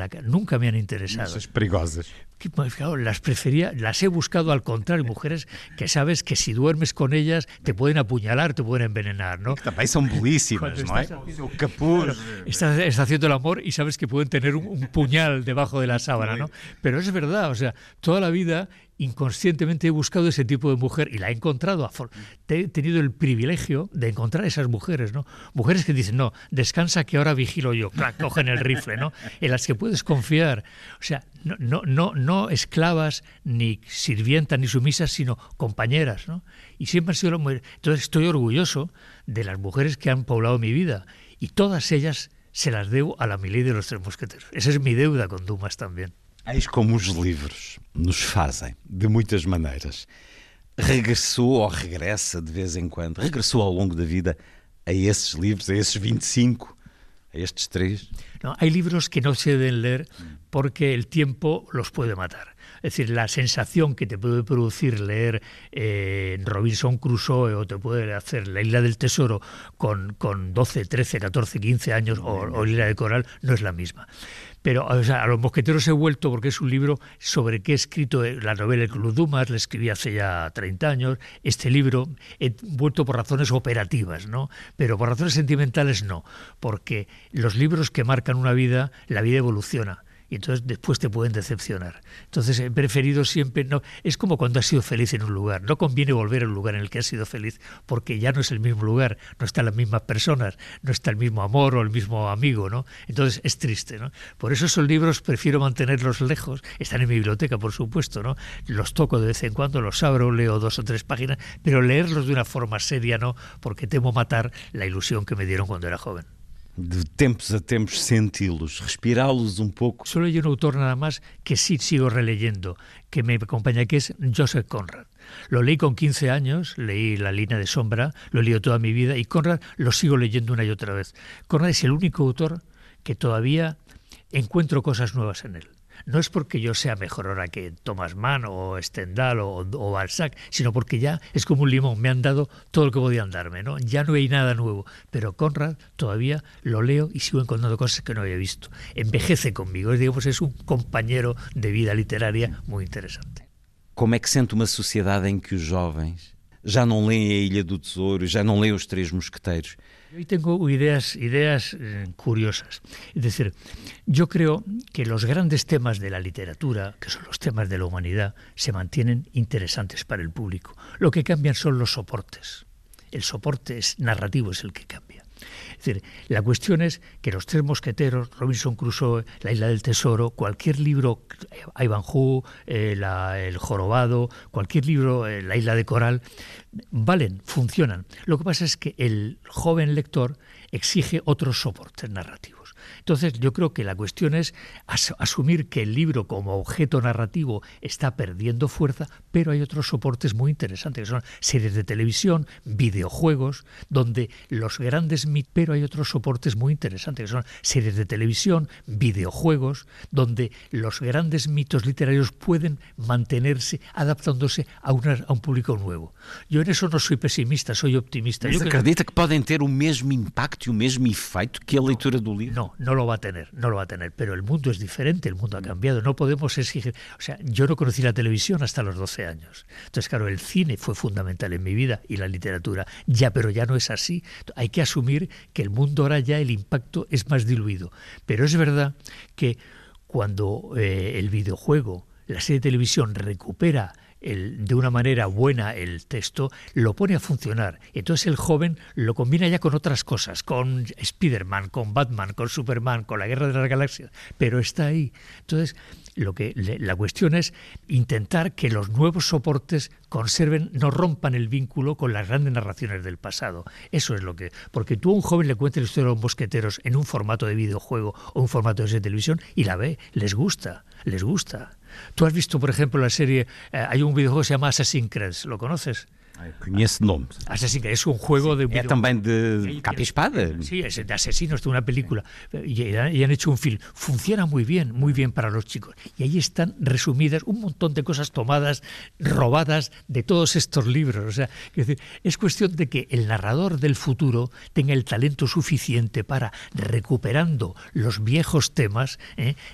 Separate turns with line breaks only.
nunca me han interesado.
Esas perigosas.
Claro, las he buscado al contrario, mujeres que sabes que si duermes con ellas te pueden apuñalar, te pueden envenenar, ¿no?
Que também são belíssimas, não é? O seu capuz.
Estás haciendo el amor y sabes que pueden tener un puñal debajo de la sábana, ¿no? Pero es verdad, o sea, toda la vida inconscientemente he buscado ese tipo de mujer y la he encontrado. He tenido el privilegio de encontrar esas mujeres, ¿no? Mujeres que dicen, no, descansa que ahora vigilo yo, clac, cogen el rifle, ¿no? En las que puedes confiar. O sea, no esclavas, ni sirvientas, ni sumisas, sino compañeras, ¿no? Y siempre han sido las mujeres. Entonces estoy orgulloso de las mujeres que han poblado mi vida y todas ellas se las debo a la Milady de los Tres Mosqueteros. Esa es mi deuda con Dumas también.
Eis como os livros nos fazem, de muitas maneiras. Regressou ou regressa de vez em quando, regressou ao longo da vida a esses livros, a esses 25, a estes 3?
No, hay libros que no se deben leer porque el tiempo los puede matar. Es decir, la sensación que te puede producir leer Robinson Crusoe o te puede hacer La Isla del Tesoro con 12, 13, 14, 15 años o Isla de Coral no es la misma. Pero o sea, a Los Mosqueteros he vuelto porque es un libro sobre qué he escrito la novela El Club Dumas, la escribí hace ya 30 años. Este libro he vuelto por razones operativas, ¿no? Pero por razones sentimentales no, porque los libros que marcan una vida, la vida evoluciona. Y entonces después te pueden decepcionar. Entonces he preferido siempre, no, es como cuando has sido feliz en un lugar, no conviene volver al lugar en el que has sido feliz porque ya no es el mismo lugar, no están las mismas personas, no está el mismo amor o el mismo amigo, ¿no? Entonces es triste, ¿no? Por eso esos libros prefiero mantenerlos lejos, están en mi biblioteca por supuesto, ¿no? Los toco de vez en cuando, los abro, leo 2 o 3 páginas, pero leerlos de una forma seria no, porque temo matar la ilusión que me dieron cuando era joven.
De tempos a tempos senti-los, respirá-los un pouco.
Solo hay un autor nada más que sí sigo releyendo, que me acompaña, que es Joseph Conrad. Lo leí con 15 años, leí La línea de sombra, lo he leído toda mi vida y Conrad lo sigo leyendo una y otra vez. Conrad es el único autor que todavía encuentro cosas nuevas en él. No es porque yo sea mejor ahora que Thomas Mann o Stendhal o Balzac, sino porque ya es como un limón, me han dado todo lo que podían darme, ¿no? Ya no hay nada nuevo, pero Conrad todavía lo leo y sigo encontrando cosas que no había visto. Envejece conmigo, digamos, es un compañero de vida literaria muy interesante.
Como é que sente uma sociedade em que os jovens já não leem A Ilha do Tesouro, já não leem Os Três Mosqueteiros?
Hoy tengo ideas curiosas. Es decir, yo creo que los grandes temas de la literatura, que son los temas de la humanidad, se mantienen interesantes para el público. Lo que cambian son los soportes. El soporte narrativo es el que cambia. Es decir, la cuestión es que Los Tres Mosqueteros, Robinson Crusoe, La Isla del Tesoro, cualquier libro, Ivanhoe, El Jorobado, cualquier libro, La Isla de Coral, valen, funcionan. Lo que pasa es que el joven lector exige otros soportes narrativos. Entonces yo creo que la cuestión es asumir que el libro como objeto narrativo está perdiendo fuerza, pero hay otros soportes muy interesantes, que son series de televisión, videojuegos, donde los grandes mitos, pero hay otros soportes muy interesantes, que son series de televisión, videojuegos, donde los grandes mitos literarios pueden mantenerse adaptándose a un público nuevo. Yo en eso no soy pesimista, soy optimista.
Mas acredita que podem ter o mesmo impacto e o mesmo efeito que a leitura do livro?
No lo va a tener, pero el mundo es diferente, el mundo ha cambiado, no podemos exigir, o sea, yo no conocí la televisión hasta los 12 años, entonces claro, el cine fue fundamental en mi vida y la literatura, pero ya no es así, hay que asumir que el mundo ahora ya el impacto es más diluido, pero es verdad que cuando el videojuego, la serie de televisión recupera de una manera buena el texto, lo pone a funcionar. Entonces el joven lo combina ya con otras cosas, con Spider-Man, con Batman, con Superman, con la Guerra de las Galaxias, pero está ahí. Entonces la cuestión es intentar que los nuevos soportes conserven, no rompan el vínculo con las grandes narraciones del pasado. Eso es lo que... Porque tú a un joven le cuentas la historia de los mosqueteros en un formato de videojuego o un formato de televisión y la ve, les gusta. Tú has visto, por ejemplo, la serie, hay un videojuego que se llama Assassin's Creed, ¿lo conoces?
Conheço nome.
Assassin's Creed es un juego de...
É também de capa e espada.
Sí, es de asesinos, de una película. Y han hecho un film. Funciona muy bien para los chicos. Y ahí están resumidas un montón de cosas tomadas, robadas de todos estos libros. O sea, es cuestión de que el narrador del futuro tenga el talento suficiente para, recuperando los viejos temas,